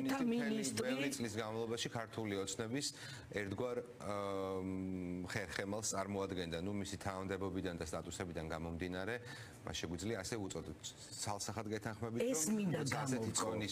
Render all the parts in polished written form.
ბევრი წლის განმავლობაში ქართული ოცნების ერთგვარ ხერხემალს წარმოადგენდა. ნუ მისი თანამდებობიდან და სტატუსებიდან გამომდინარე, მას შეგვიძლია ასე უწოდოთ. ცალსახად გეთანხმებით, რომ ასეთი წონის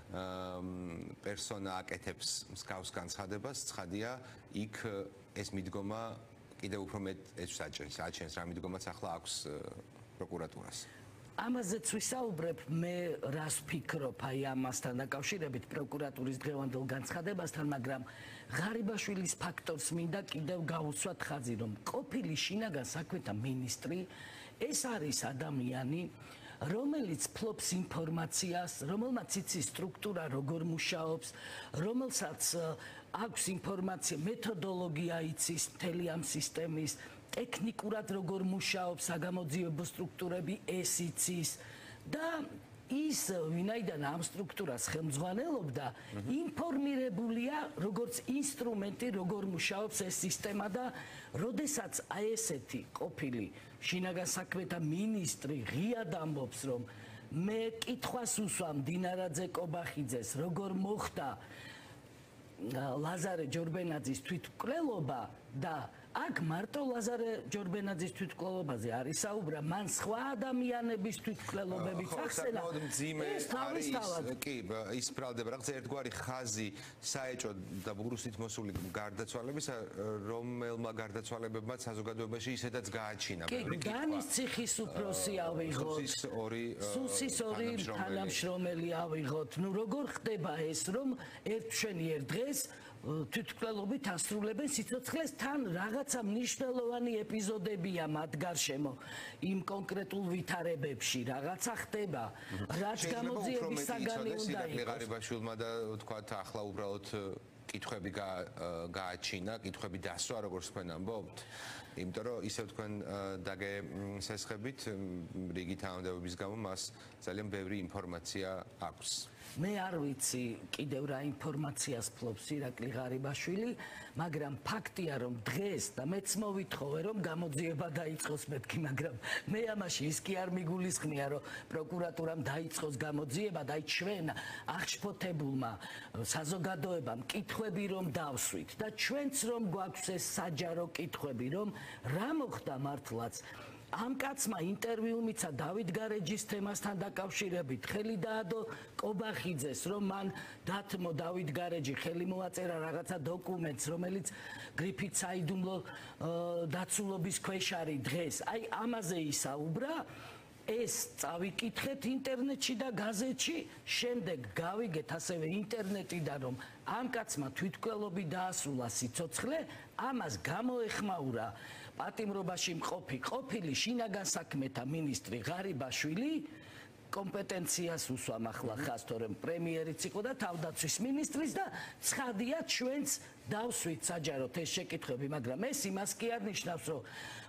პერსონა აკეთებს მსგავს განცხადებას, ცხადია, იქ ეს მიდგომა კიდევ უფრო მეტ აჩენს რა მიდგომაც ახლა აქვს პროკურატურას. ამაზეც ვისაუბრებ, მე რას ვფიქრობ აი ამასთან დაკავშირებით პროკურატურის დღევანდელ განცხადებასთან, მაგრამ ღარიბაშვილის ფაქტორს მინდა კიდევ გავუსვათ ხაზი, რომ ყოფილი შინაგან საქმეთა მინისტრი ეს არის ადამიანი, რომელიც ფლობს ინფორმაციას, რომელმაც იცის სტრუქტურა როგორ მუშაობს, რომელსაც აქვს ინფორმაცია, მეთოდოლოგია იცის მთელი ამ სისტემის, ტექნიკურად როგორ მუშაობს საგამოძიებო სტრუქტურები, ეს იცის და ის ვინაიდან ამ სტრუქტურას ხელმძღვანელობდა, ინფორმირებულია როგორც ინსტრუმენტი, როგორ მუშაობს ეს სისტემა და როდესაც აი ესეთი ყოფილი შინაგან საქმეთა მინისტრი ღიად ამბობს, რომ მე კითხვას უსვამ დინარაძე კობახიძეს, როგორ მოხდა ლაზარე ჯორბენაძის თვითმკვლელობა და აქ მარტო ლაზარე ჯორბენაძის თვითმკვლელობაზე არის საუბარი, მან სხვა ადამიანების თვითმკვლელობები ხახსენა. ეს კი, ის ბრალდება რაღაც ერთგვარი ხაზი საეჭო და ბურუსით მოსული გარდაცვალებისა, რომელმა გარდაცვალებებმა საზოგადოებაში ისედაც გააჩინა. კი, დანის ციხის უფროსი ავიღოთ. სუსის ორი თანამშრომელი ავიღოთ. ნუ როგორ ხდება ეს, რომ ერთშვენიერ დღეს თვითმკვლელობით ასრულებენ სიცოცხლეს თან რაღაცა მნიშვნელოვანი ეპიზოდებია მათ გარშემო იმ კონკრეტულ ვითარებებში რაღაცა ხდება რაც გამოძიების საგანი უნდა იყოს. ღარიბაშვილმა და თქვათ ახლა უბრალოდ კითხვები გააჩინა, კითხვები დასვა, როგორც თქვენ ამბობთ, იმიტომ რომ ისევ თქვენ დაგესესხებით რიგი თანამდებობის გამო მას ძალიან ბევრი ინფორმაცია აქვს. მე არ ვიცი კიდევ რა ინფორმაციას ფლობს ირაკლი ღარიბაშვილი, მაგრამ ფაქტია რომ დღეს და მეც მოვითხოვე რომ გამოძიება დაიწყოს მეთქი, მაგრამ მე ამაში ის კი არ მიგულისხმია რომ პროკურატურამ დაიწყოს გამოძიება და ჩვენ აღშფოთებულმა საზოგადოებამ კითხვები რომ დავსვით და ჩვენც რომ გვაქვს ეს საჯარო კითხვები რომ რა მოხდა მართლაც ამ კაცმა ინტერვიუ მიცა დავით გარეჯის თემასთან დაკავშირებით, ხელი დაადო კობახიძეს, რომ მან დათმო დავით გარეჯი, ხელი მოაწერა რაღაცა დოკუმენტს, რომელიც გრიფით საიდუმლო დაცულობის ქვეშ არის დღეს. აი ამაზე ისაუბრა, ეს წავიკითხეთ ინტერნეტში და გაზეთში, შემდეგ გავიგეთ ასევე ინტერნეტიდან, რომ ამ კაცმა თვითმკვლელობით დაასრულა სიცოცხლე, ამას გამოეხმაურა პატიმრობაში მყოფი ყოფილი შინაგან საქმეთა მინისტრი ღარიბაშვილი, კომპეტენციას უსვამ ახლა ხას, თორემ პრემიერიც იყო და თავდაცვის მინისტრის და ცხადია ჩვენც დავსვით საჯაროდ ეს შეკითხვები, მაგრამ ეს იმას კი არ ნიშნავს, რომ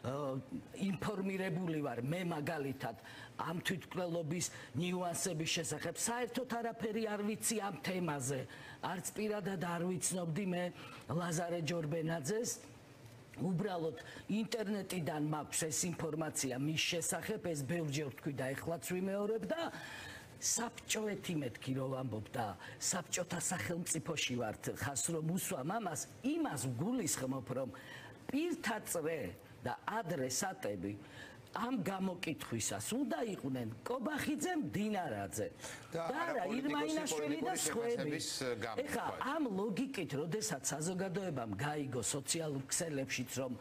ინფორმირებული ვარ მე მაგალითად ამ თვითმკვლელობის ნიუანსების შესახებ. საერთოდ არაფერი არ ვიცი ამ თემაზე. არც პირადად არ ვიცნობდი მე ლაზარე ჯორბენაძეს. უბრალოდ ინტერნეტიდან მაქვს ეს ინფორმაცია მის შესახებ, ეს ბევრჯერ ვთქვი და ეხლაც ვიმეორებ და საბჭოეთი მეთქი რომ ვამბობ და საბჭოთა სახელმწიფოში ვართ ხას რომ უსვამ ამას, იმას ვგულისხმობ რომ პირთა წრე და ადრესატები ამ გამოკითხვისას უნდა იყვნენ კობახიძე, დინარაძე და არა ირმაინაშვილი და სხვები. ეხლა ამ ლოგიკით, როდესაც საზოგადოებამ გაიგო სოციალურ ქსელებშიც, რომ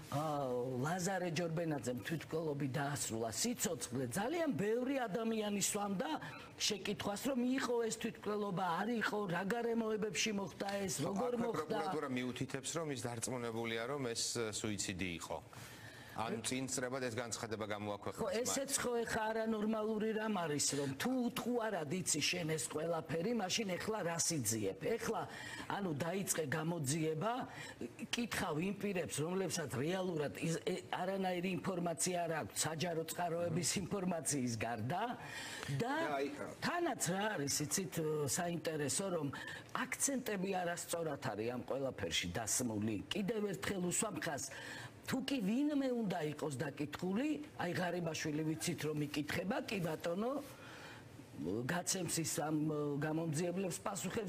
ლაზარე ჯორბენაძემ თვითმკვლელობით დაასრულა სიცოცხლე, ძალიან ბევრი ადამიანი სვამდა შეკითხვას, რომ იყო ეს თვითმკვლელობა, არ იყო, რა გარემოებებში მოხდა ეს, როგორ მოხდა. პროკურატურა მიუთითებს, რომ ის დარწმუნებულია, რომ ეს სუიციდი იყო. ანუ წინწრებად ეს განცხადება გამოაქვეყნეს. ხო, ესეც ხო ეხა არანორმალური რამ არის, რომ თუ არა დიცი შენ ეს ყველაფერი, მაშინ ეხლა რას იძიებ? ეხლა ანუ დაიწყე გამოძიება, კითხავ იმ პირებს, რომლებსაც რეალურად არანაირი ინფორმაცია არ აქვს, საჯარო წყაროების ინფორმაციის გარდა და თანაც რა არის, იცით, საინტერესო, რომ აქცენტები არასწორად არის ამ ყველაფერში დასმული. კიდევ ერთხელ უსვამ ხაზს, თუ კი ვინმე უნდა იყოს დაკითხული, აი ღარიბაშვილი ვიცით რომ იკითხება, კი ბატონო, გაცემს ის ამ გამომძიებლებს პასუხებს